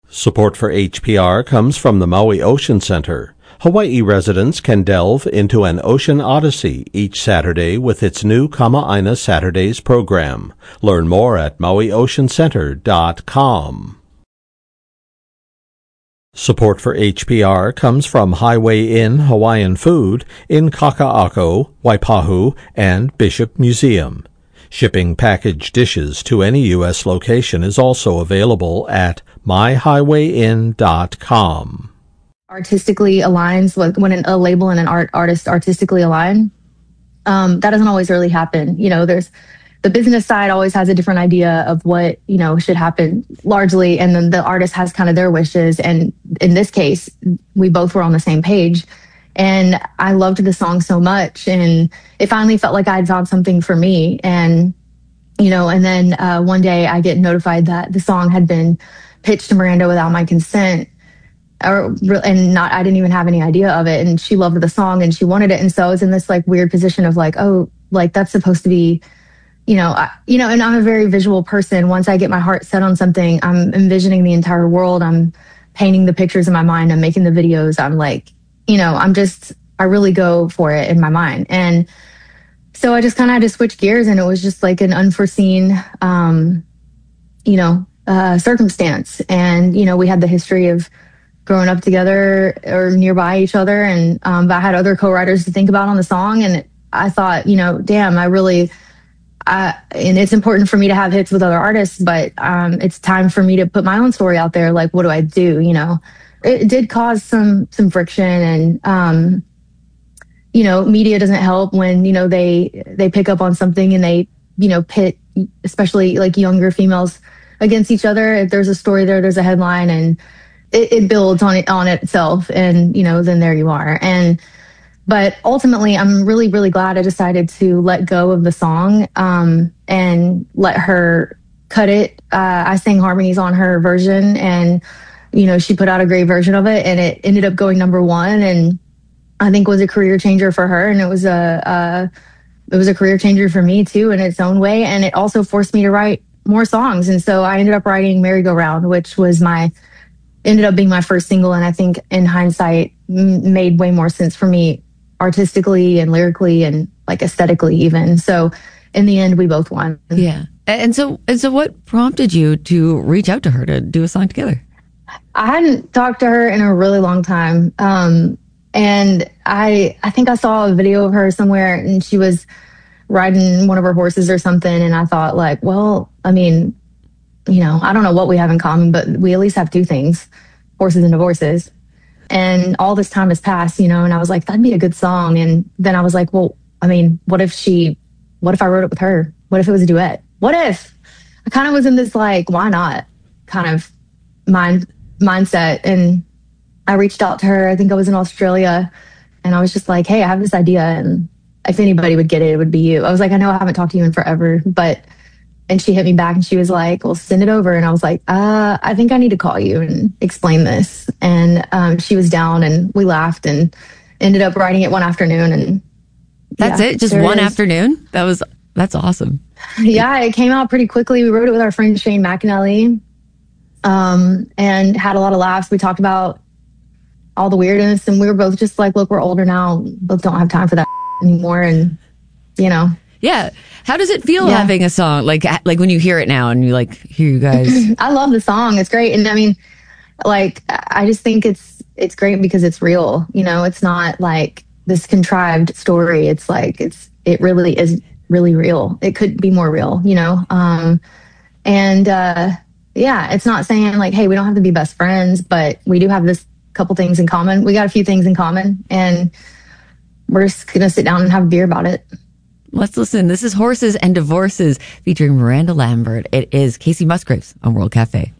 Support for HPR comes from the Maui Ocean Center. Hawaii residents can delve into an ocean odyssey each Saturday with its new Kama'aina Saturdays program. Learn more at mauioceancenter.com. Support for HPR comes from Highway Inn Hawaiian Food in Kaka'ako, Waipahu, and Bishop Museum. Shipping packaged dishes to any U.S. location is also available at myhighwayinn.com. Artistically aligns when a label and an artist artistically align. That doesn't always really happen. You know, there's the business side always has a different idea of what, you know, should happen largely. And then the artist has kind of their wishes. And in this case, we both were on the same page. And I loved the song so much. And it finally felt like I'd found something for me. And, you know, and then one day I get notified that the song had been pitched to Miranda without my consent. I didn't even have any idea of it. And she loved the song and she wanted it. And so I was in this like weird position of like, oh, like that's supposed to be, and I'm a very visual person. Once I get my heart set on something, I'm envisioning the entire world. I'm painting the pictures in my mind. I'm making the videos. I'm like, I really go for it in my mind. And so I just kind of had to switch gears, and it was just like an unforeseen, circumstance. And, we had the history of growing up together or nearby each other. And but I had other co-writers to think about on the song. And I thought, damn, and it's important for me to have hits with other artists, but it's time for me to put my own story out there. Like, what do I do? It did cause some friction, and media doesn't help when they pick up on something and they pit especially like younger females against each other. If there's a story there's a headline, and it builds on itself, and then there you are. But ultimately, I'm really, really glad I decided to let go of the song and let her cut it. I sang harmonies on her version, and she put out a great version of it, and it ended up going #1, and I think was a career changer for her, and it was a career changer for me too in its own way, and it also forced me to write more songs. And so I ended up writing "Merry-Go-Round," which was ended up being my first single, and I think in hindsight made way more sense for me artistically and lyrically and like aesthetically even. So in the end, we both won. Yeah. And so what prompted you to reach out to her to do a song together? I hadn't talked to her in a really long time. And I think I saw a video of her somewhere, and she was riding one of her horses or something. And I thought like, well, I mean, I don't know what we have in common, but we at least have two things: horses and divorces. And all this time has passed, and I was like, that'd be a good song. And then I was like, well, I mean, what if I wrote it with her? What if it was a duet? What if? I kind of was in this like, why not kind of mindset. And I reached out to her. I think I was in Australia, and I was just like, hey, I have this idea, and if anybody would get it, it would be you. I was like, I know I haven't talked to you in forever, and she hit me back and she was like, well, send it over. And I was like, I think I need to call you and explain this. And she was down, and we laughed and ended up writing it one afternoon. And that's it? Just one afternoon? That's awesome. Yeah, it came out pretty quickly. We wrote it with our friend Shane McAnally, and had a lot of laughs. We talked about all the weirdness, and we were both just like, look, we're older now. Both don't have time for that anymore. And, Yeah. How does it feel having a song like when you hear it now and you like hear you guys? I love the song. It's great. And I mean, like, I just think it's great because it's real. It's not like this contrived story. It's like, it really is really real. It could be more real, it's not saying like, hey, we don't have to be best friends, but we do have this couple things in common. We got a few things in common, and we're just going to sit down and have a beer about it. Let's listen. This is Horses and Divorces featuring Miranda Lambert. It is Kacey Musgraves on World Cafe.